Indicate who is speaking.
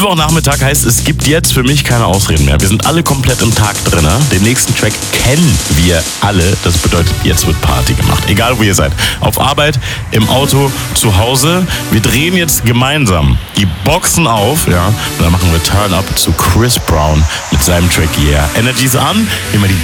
Speaker 1: Mittwochnachmittag heißt, es gibt jetzt für mich keine Ausreden mehr. Wir sind alle komplett im Tag drin. Den nächsten Track kennen wir alle. Das bedeutet, jetzt wird Party gemacht. Egal wo ihr seid. Auf Arbeit, im Auto, zu Hause. Wir drehen jetzt gemeinsam die Boxen auf. Ja, und dann machen wir Turn Up zu Chris Brown mit seinem Track Yeah. Energy ist an. Immer die